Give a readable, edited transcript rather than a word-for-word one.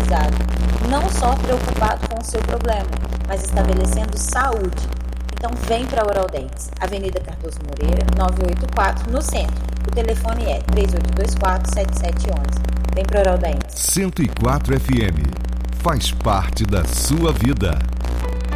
organizado, não só preocupado com o seu problema, mas estabelecendo saúde. Então vem para a Oral Dentes, Avenida Cardoso Moreira, 984, no centro. O telefone é 3824-7711. Vem para a Oral Dentes. 104 FM. Faz parte da sua vida.